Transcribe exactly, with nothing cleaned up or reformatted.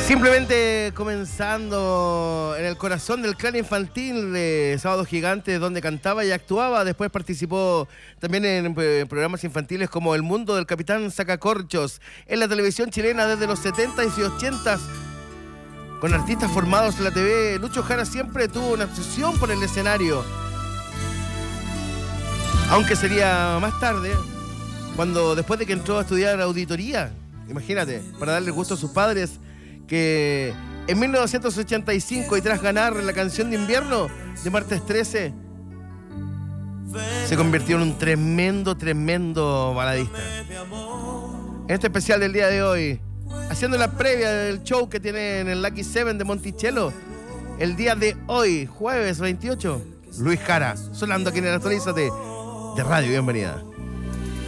Simplemente comenzando en el corazón del clan infantil de Sábado Gigante, donde cantaba y actuaba. Después participó también en programas infantiles como El Mundo del Capitán Sacacorchos, en la televisión chilena desde los setentas y ochentas, con artistas formados en la T V. Lucho Jara siempre tuvo una obsesión por el escenario, aunque sería más tarde, cuando después de que entró a estudiar auditoría, imagínate, para darle gusto a sus padres, que en mil novecientos ochenta y cinco, y tras ganar la canción de invierno de Martes trece, se convirtió en un tremendo, tremendo baladista. En este especial del día de hoy, haciendo la previa del show que tiene en el Lucky Seven de Monticello, el día de hoy, jueves veintiocho, Luis Jara, sonando aquí en el Actualízate de Radio. Bienvenida.